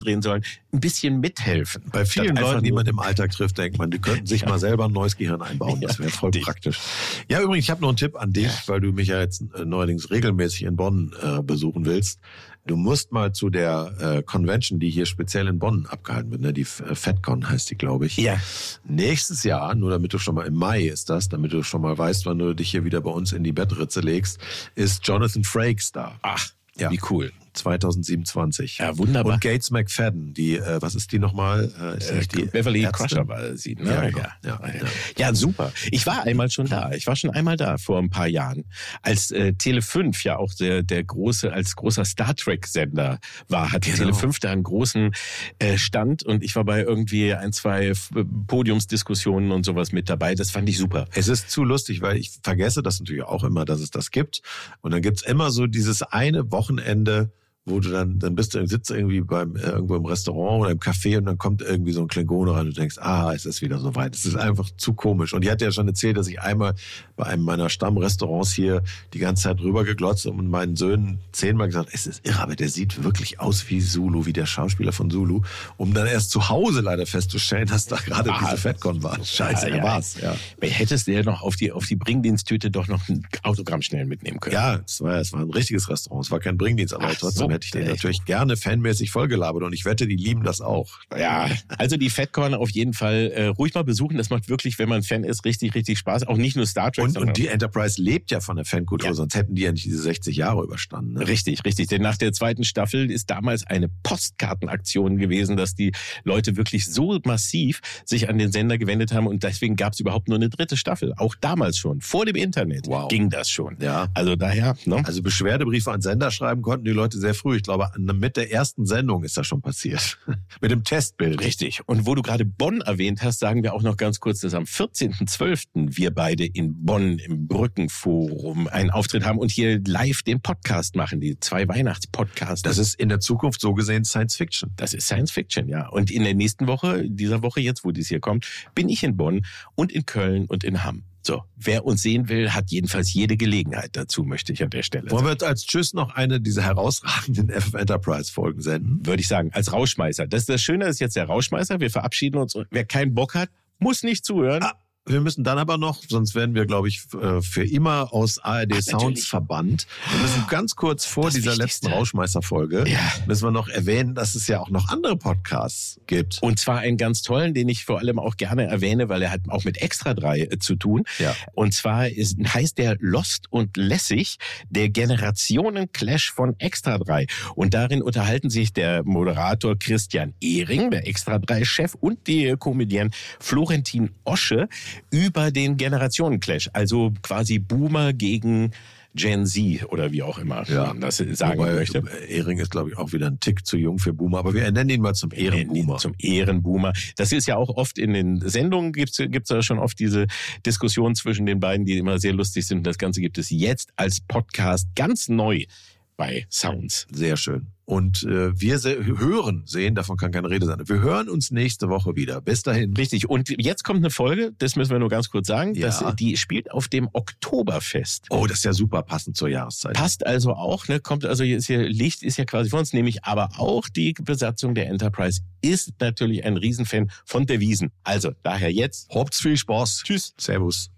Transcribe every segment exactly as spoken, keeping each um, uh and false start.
drehen sollen, ein bisschen mithelfen. Bei vielen Leuten, die man im Alltag trifft, denkt man, die könnten sich ja. mal selber ein neues Gehirn einbauen. Das wäre voll dich. praktisch. Ja, übrigens, ich habe noch einen Tipp an dich, ja. weil du mich ja jetzt äh, neuerdings regelmäßig in Bonn äh, besuchen willst. Du musst mal zu der äh, Convention, die hier speziell in Bonn abgehalten wird, ne? Die äh, FedCon heißt die, glaube ich. Ja. Nächstes Jahr, nur damit du schon mal, im Mai ist das, damit du schon mal weißt, wann du dich hier wieder bei uns in die Bettritze legst, ist Jonathan Frakes da. Ach, ja. Wie cool. zwanzig siebenundzwanzig. Ja, wunderbar. Und Gates McFadden, die, äh, was ist die nochmal? Äh, ist äh, die Beverly Ärzte? Crusher war sie, ne? Ja, genau. ja. Ja, ja. ja, super. Ich war einmal schon da. Ich war schon einmal da vor ein paar Jahren. Als äh, Tele fünf ja auch der, der große, als großer Star Trek-Sender war, hat genau. Tele fünf da einen großen äh, Stand und ich war bei irgendwie ein, zwei Podiumsdiskussionen und sowas mit dabei. Das fand ich super. Es ist zu lustig, weil ich vergesse das natürlich auch immer, dass es das gibt. Und dann gibt's immer so dieses eine Wochenende, wo du dann, dann bist du, sitzt irgendwie beim, äh, irgendwo im Restaurant oder im Café und dann kommt irgendwie so ein Klingone rein und du denkst, ah, es ist wieder soweit. Es ist einfach zu komisch. Und ich hatte ja schon erzählt, dass ich einmal bei einem meiner Stammrestaurants hier die ganze Zeit rüber geglotzt und meinen Söhnen zehnmal gesagt, es ist irre, aber der sieht wirklich aus wie Zulu, wie der Schauspieler von Zulu, um dann erst zu Hause leider festzustellen, dass da gerade ah, diese FedCon war. Scheiße, ja, er war's. Ja. Hättest du ja noch auf die, auf die Bringdiensttüte doch noch ein Autogramm schnell mitnehmen können. Ja, es war, es war ein richtiges Restaurant. Es war kein Bringdienst, aber Ach, trotzdem so. hätte ich den natürlich gerne fanmäßig vollgelabert und ich wette, die lieben das auch. Ja, also die FedCon auf jeden Fall äh, ruhig mal besuchen. Das macht wirklich, wenn man Fan ist, richtig, richtig Spaß. Auch nicht nur Star Trek. Und, und die Enterprise lebt ja von der Fankultur, ja. sonst hätten die ja nicht diese sechzig Jahre überstanden. Ne? Richtig, richtig. Denn nach der zweiten Staffel ist damals eine Postkartenaktion gewesen, dass die Leute wirklich so massiv sich an den Sender gewendet haben und deswegen gab es überhaupt nur eine dritte Staffel. Auch damals schon, vor dem Internet wow. ging das schon. Ja. Also daher. Ne? Also Beschwerdebriefe an Sender schreiben konnten die Leute sehr früh. Ich glaube, mit der ersten Sendung ist das schon passiert. Mit dem Testbild. Richtig. Und wo du gerade Bonn erwähnt hast, sagen wir auch noch ganz kurz, dass am vierzehnten zwölften wir beide in Bonn im Brückenforum einen Auftritt haben und hier live den Podcast machen, die zwei Weihnachtspodcasts. Das ist in der Zukunft so gesehen Science Fiction. Das ist Science Fiction, ja. Und in der nächsten Woche, dieser Woche jetzt, wo dies hier kommt, bin ich in Bonn und in Köln und in Hamm. So, wer uns sehen will, hat jedenfalls jede Gelegenheit dazu, möchte ich an der Stelle sagen. Wollen wir als Tschüss noch eine dieser herausragenden F F Enterprise-Folgen senden? Würde ich sagen, als Rauschmeißer. Das ist das Schöne, das ist jetzt der Rauschmeißer. Wir verabschieden uns. Wer keinen Bock hat, muss nicht zuhören. Ah. Wir müssen dann aber noch, sonst werden wir, glaube ich, für immer aus A R D Ach, Sounds natürlich. verbannt. Wir müssen ganz kurz vor das dieser Wichtigste. letzten Rauschmeißer-Folge, ja. müssen wir noch erwähnen, dass es ja auch noch andere Podcasts gibt. Und zwar einen ganz tollen, den ich vor allem auch gerne erwähne, weil er hat auch mit Extra drei zu tun. Ja. Und zwar ist, heißt der Lost und Lässig, der Generationen-Clash von Extra drei. Und darin unterhalten sich der Moderator Christian Ehring, der Extra drei Chef, und die Comedian Florentin Osche über den Generationen-Clash, also quasi Boomer gegen Gen Z oder wie auch immer ja. man das sagen Wobei, möchte. Ehring ist, glaube ich, auch wieder ein Tick zu jung für Boomer, aber wir nennen ihn mal zum Ehrenboomer. Zum Ehrenboomer. Das ist ja auch oft in den Sendungen, gibt's gibt's da schon oft diese Diskussion zwischen den beiden, die immer sehr lustig sind. Das Ganze gibt es jetzt als Podcast ganz neu bei Sounds. Sehr schön. Und äh, wir se- hören, sehen, davon kann keine Rede sein. Wir hören uns nächste Woche wieder. Bis dahin. Richtig. Und jetzt kommt eine Folge, das müssen wir nur ganz kurz sagen. Ja. Das, die spielt auf dem Oktoberfest. Oh, das ist ja super passend zur Jahreszeit. Passt also auch, ne? Kommt also hier ist hier Licht ist ja quasi vor uns, nämlich aber auch die Besatzung der Enterprise ist natürlich ein Riesenfan von der Wiesn. Also daher jetzt. Habt's viel Spaß. Tschüss. Servus.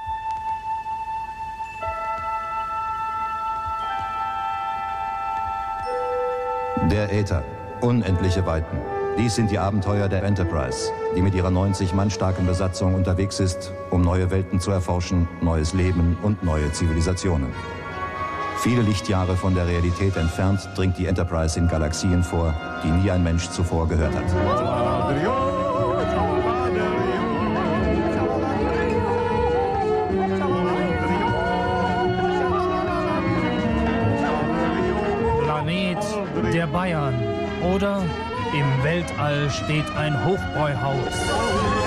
Der Äther. Unendliche Weiten. Dies sind die Abenteuer der Enterprise, die mit ihrer neunzig Mann starken Besatzung unterwegs ist, um neue Welten zu erforschen, neues Leben und neue Zivilisationen. Viele Lichtjahre von der Realität entfernt dringt die Enterprise in Galaxien vor, die nie ein Mensch zuvor gehört hat. Planet der Bayern oder im Weltall steht ein Hochbräuhaus.